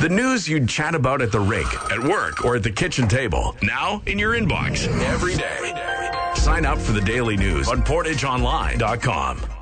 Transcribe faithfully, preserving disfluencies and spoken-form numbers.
The news you'd chat about at the rink, at work, or at the kitchen table. Now in your inbox every day. Sign up for the daily news on portage online dot com.